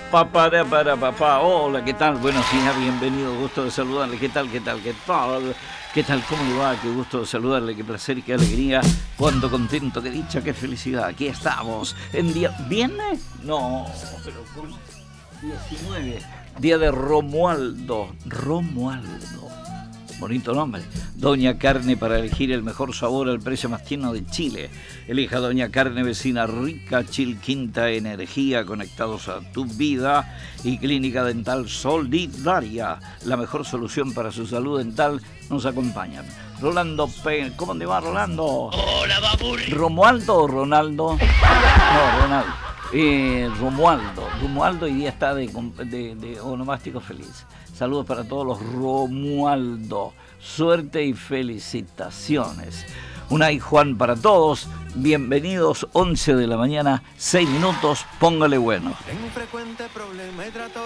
Papá, para papá, hola, ¿qué tal? Buenos días, bienvenido, gusto de saludarle, ¿qué tal? ¿Qué tal? ¿Cómo le va? Qué gusto de saludarle, qué placer y qué alegría, cuánto contento, qué dicha, qué felicidad, aquí estamos, en día, ¿viernes? No, pero con 19, día de Romualdo, bonito nombre. Doña Carne, para elegir el mejor sabor al precio más tierno de Chile. Elija Doña Carne, vecina rica, Chilquinta Energía, conectados a tu vida. Y Clínica Dental Solidaria, la mejor solución para su salud dental. Nos acompañan Rolando P. ¿Cómo te va, Rolando? Hola, Baburi. ¿Romualdo o Ronaldo? No, Ronaldo. Romualdo hoy día está de onomástico feliz. Saludos para todos los Romualdo. Suerte y felicitaciones. Unai Juan para todos. Bienvenidos, 11 de la mañana, 6 minutos. Póngale bueno. Tengo un frecuente problema y trato